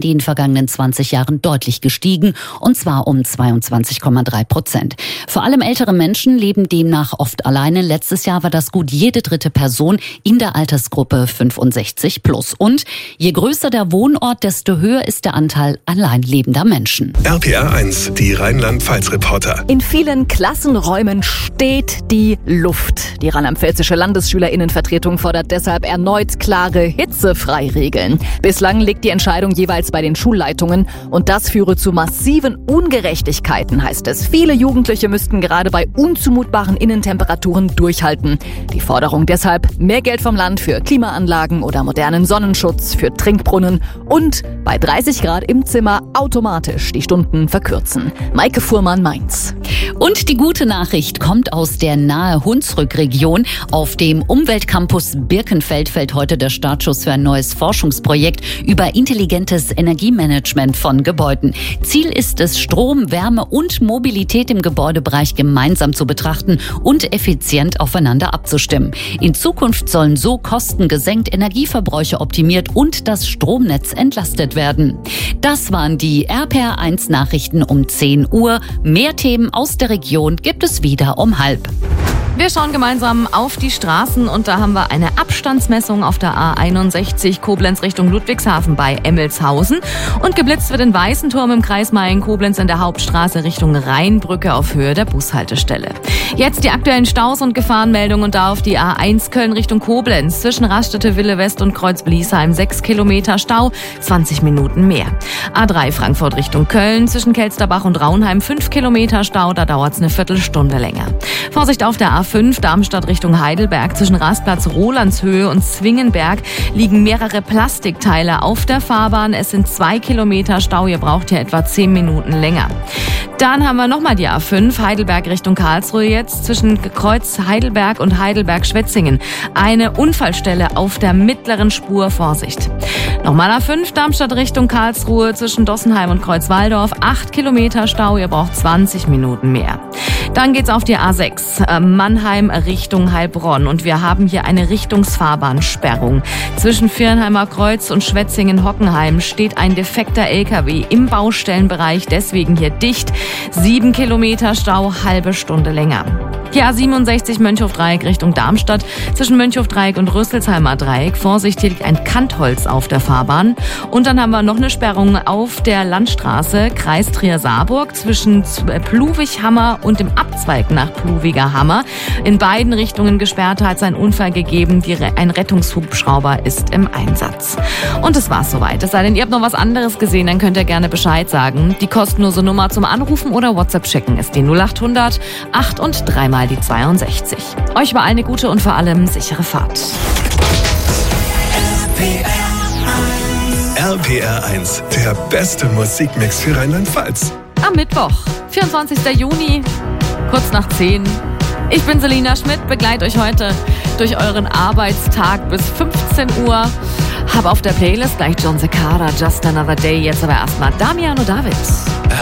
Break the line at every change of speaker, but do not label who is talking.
in den vergangenen 20 Jahren deutlich gestiegen, und zwar um 22,3%. Vor allem ältere Menschen leben demnach oft alleine. Letztes Jahr war das gut jede dritte Person in der Altersgruppe 65 plus. Und je größer der Wohnort, desto höher ist der Anteil allein lebender Menschen.
RPR 1, die Rheinland-Pfalz-Reporter.
In vielen Klassenräumen steht die Luft. Die rheinland-pfälzische Landesschülerinnenvertretung fordert deshalb erneut klare Hitzefreiregeln. Bislang liegt die Entscheidung jeweils bei den Schulleitungen und das führe zu massiven Ungerechtigkeiten, heißt es. Viele Jugendliche müssten gerade bei unzumutbaren Innentemperaturen durchhalten. Die Forderung deshalb: mehr Geld vom Land für Klimaanlagen oder modernen Sonnenschutz, für Trinkbrunnen und bei 30 Grad im Zimmer automatisch die Stunden verkürzen. Maike Fuhrmann, Mainz.
Und die gute Nachricht kommt aus der nahe Hunsrück-Region. Auf dem Umweltcampus Birkenfeld fällt heute der Startschuss für ein neues Forschungsprojekt über intelligentes Energiemanagement von Gebäuden. Ziel ist es, Strom, Wärme und Mobilität im Gebäudebereich gemeinsam zu betrachten und effizient aufeinander abzustimmen. In Zukunft sollen so Kosten gesenkt, Energieverbräuche optimiert und das Stromnetz entlastet werden. Das waren die RPR 1 Nachrichten um 10 Uhr. Mehr Themen aus der Region gibt es wieder um 12:30.
Wir schauen gemeinsam auf die Straßen und da haben wir eine Abstandsmessung auf der A61 Koblenz Richtung Ludwigshafen bei Emmelshausen und geblitzt wird in Weißenturm im Kreis Mayen-Koblenz in der Hauptstraße Richtung Rheinbrücke auf Höhe der Bushaltestelle. Jetzt die aktuellen Staus und Gefahrenmeldungen und da auf die A1 Köln Richtung Koblenz zwischen Raststätte Wille West und Kreuz Bliesheim 6 Kilometer Stau, 20 Minuten mehr. A3 Frankfurt Richtung Köln zwischen Kelsterbach und Raunheim 5 Kilometer Stau, da dauert es eine Viertelstunde länger. Vorsicht auf der A5 Darmstadt Richtung Heidelberg zwischen Rastplatz Rolandshöhe und Zwingenberg liegen mehrere Plastikteile auf der Fahrbahn. Es sind 2 Kilometer Stau, ihr braucht hier etwa 10 Minuten länger. Dann haben wir nochmal die A5 Heidelberg Richtung Karlsruhe jetzt zwischen Kreuz Heidelberg und Heidelberg-Schwetzingen. Eine Unfallstelle auf der mittleren Spur, Vorsicht. Nochmal A5 Darmstadt Richtung Karlsruhe zwischen Dossenheim und Kreuzwaldorf. 8 Kilometer Stau, ihr braucht 20 Minuten mehr. Dann geht's auf die A6 Mannheim Richtung Heilbronn und wir haben hier eine Richtungsfahrbahnsperrung. Zwischen Viernheimer Kreuz und Schwetzingen-Hockenheim steht ein defekter LKW im Baustellenbereich, deswegen hier dicht. 7 Kilometer Stau, halbe Stunde länger. Die A67 Mönchhof-Dreieck Richtung Darmstadt zwischen Mönchhof-Dreieck und Rüsselsheimer Dreieck. Vorsicht, hier liegt ein Kantholz auf der Fahrbahn. Und dann haben wir noch eine Sperrung auf der Landstraße Kreis Trier-Saarburg zwischen Pluwig-Hammer und dem Abzweig nach Pluwiger-Hammer. In beiden Richtungen gesperrt, hat es einen Unfall gegeben. Ein Rettungshubschrauber ist im Einsatz. Und das war's soweit. Es sei denn, ihr habt noch was anderes gesehen, dann könnt ihr gerne Bescheid sagen. Die kostenlose Nummer zum Anrufen oder WhatsApp schicken ist die 0800 8 und 3 mal die 62. Euch überall eine gute und vor allem sichere Fahrt.
RPR 1, der beste Musikmix für Rheinland-Pfalz.
Am Mittwoch, 24. Juni, kurz nach 10. Ich bin Selina Schmidt, begleite euch heute durch euren Arbeitstag bis 15 Uhr. Habe auf der Playlist gleich John Cicada, Just Another Day. Jetzt aber erstmal Damiano David.